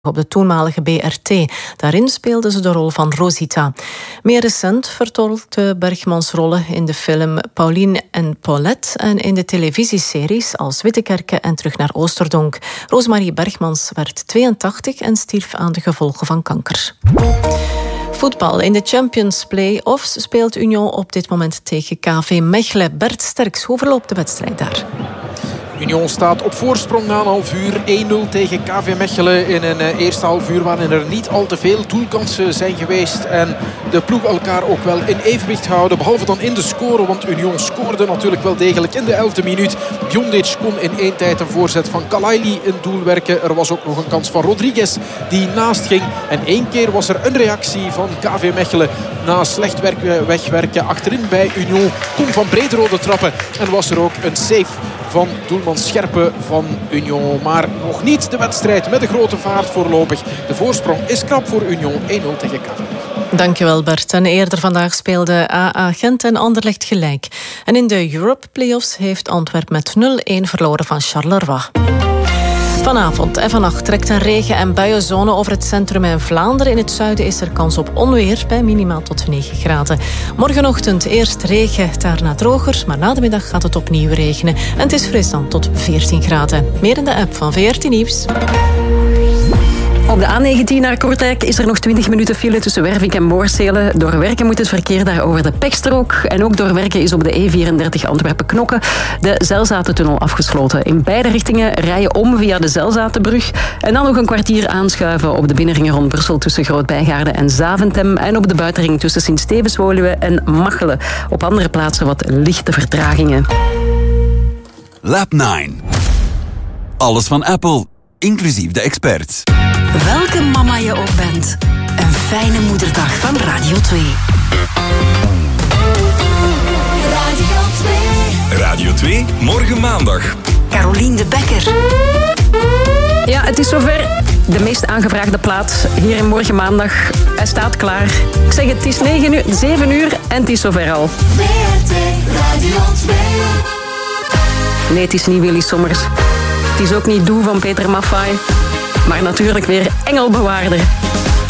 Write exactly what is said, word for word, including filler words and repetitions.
op de toenmalige B R T. Daarin speelde ze de rol van Rosita. Meer recent vertolkte Bergmans rollen in de film Pauline en Paulette en in de televisieseries als Wittekerke en Terug naar Oosterdonk. Rosemarie Bergmans werd tweeëntachtig en stierf aan de gevolgen van kanker. Voetbal. In de Champions Play-offs speelt Union op dit moment tegen K V Mechelen. Bert Sterks, hoe verloopt de wedstrijd daar? Union staat op voorsprong na een half uur. één nul tegen K V Mechelen in een uh, eerste half uur waarin er niet al te veel doelkansen zijn geweest. En de ploeg elkaar ook wel in evenwicht houden. Behalve dan in de score, want Union scoorde natuurlijk wel degelijk in de elfde minuut. Bjondic kon in één tijd een voorzet van Kalaili in doel werken. Er was ook nog een kans van Rodriguez die naast ging. En één keer was er een reactie van K V Mechelen na slecht werken, wegwerken achterin bij Union. Kon van Brederode trappen en was er ook een save van doelman Scherpe van Union. Maar nog niet de wedstrijd met de grote vaart voorlopig. De voorsprong is krap voor Union. één nul tegen K V. Dankjewel Bert. En eerder vandaag speelden A A Gent en Anderlecht gelijk. En in de Europe Playoffs heeft Antwerpen met nul een verloren van Charleroi. Vanavond en vannacht trekt een regen- en buienzone over het centrum en Vlaanderen. In het zuiden is er kans op onweer bij minimaal tot negen graden. Morgenochtend eerst regen, daarna droger, maar na de middag gaat het opnieuw regenen. En het is fris dan tot veertien graden. Meer in de app van V R T Nieuws. Op de A negentien naar Kortrijk is er nog twintig minuten file tussen Wervik en Moorsele. Door werken moet het verkeer daar over de Pechstrook. En ook door werken is op de E vierendertig Antwerpen-Knokke de Zelzatentunnel afgesloten. In beide richtingen rij je om via de Zelzatenbrug. En dan nog een kwartier aanschuiven op de binnenringen rond Brussel tussen Groot-Bijgaarden en Zaventem. En op de buitenring tussen Sint-Stevens-Woluwe en Machelen. Op andere plaatsen wat lichte vertragingen. Lab negen. Alles van Apple, inclusief de experts. Welke mama je ook bent, een fijne moederdag van Radio twee. Radio twee. Radio twee, morgen maandag. Carolien de Bekker. Ja, het is zover. De meest aangevraagde plaat hier in morgen maandag. Hij staat klaar. Ik zeg, het is negen uur, zeven uur en het is zover al. V R T Radio twee. Nee, het is niet Willy Sommers. Het is ook niet Doe van Peter Maffay. Maar natuurlijk weer Engelbewaarder.